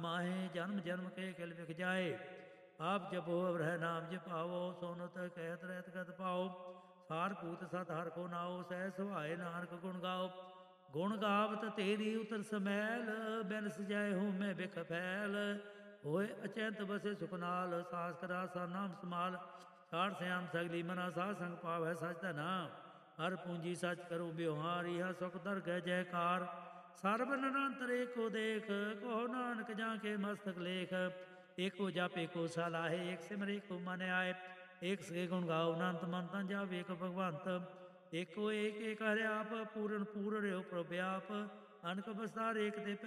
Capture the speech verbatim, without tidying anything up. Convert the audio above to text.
ਮਾਹੇ, ਜਨਮ ਜਨਮ ਕੇ ਕਿਲ ਵਿਖ ਜਾਏ। ਆਪ ਜਪੋ ਰਹਿ ਨਾਮ ਜਪਾਵੋ, ਸੋਨਤ ਕਹਿਤ ਰਹਿਤ ਗਤ ਪਾਓ। ਸਾਰ ਪੂਤ ਸਤ ਹਰ ਕੋ ਨਾਓ, ਸਹਿ ਸੁਭਾਏ ਨਾਨਕ ਗੁਣ ਗਾਓ। ਗੁਣ ਗਾਵਤ ਤੇਰੀ ਉਤਰ ਸਮੈਲ, ਬਿਨ ਸਜਾਏ ਹੋ ਮੈਂ ਬਿਖ ਫੈਲ। ਹੋਏ ਅਚੰਤ ਬਸੇ ਸੁਖ ਨਾਲ, ਸਾਸ ਕਰਾ ਸਾ ਨਾਮ ਸਮਾਲ। ਸਾਠ ਸਿਆਮ ਸਗਲੀ ਮਨਾ, ਸਾਧ ਸੰਗ ਪਾਵੈ ਸਚ ਧਨਾ। ਹਰ ਪੂੰਜੀ ਸਚ ਕਰੋ ਬਿਵਹਾਰ, ਇਹਾ ਸੁਖ ਦਰਗਹਿ ਜੈਕਾਰ। ਸਰਬ ਨਿਰੰਤਰ ਏਕੋ ਦੇਖ, ਕਹੋ ਨਾਨਕ ਜਾਂ ਕੇ ਮਸਤਕ ਲੇਖ। ਏਕੋ ਜਪ ਏਕੋ ਸਲਾਹੇ, ਏਕ ਸਿਮਰ ਏਕੋ ਮਨ ਆਏ। ਏਕ ਸੇ ਗੁਣ ਗਾਓ ਅਨੰਤ, ਮਨ ਤਨ ਜਾਵੇ ਏਕ ਭਗਵੰਤ। ਏਕੋ ਏਕ ਏਕ ਹਰਿ ਆਪ, ਪੂਰਨ ਪੂਰ ਰਿਓ ਪ੍ਰਭ ਆਪ। ਅਨਕ ਬਸਤਾਰ ਏਕ ਤੇ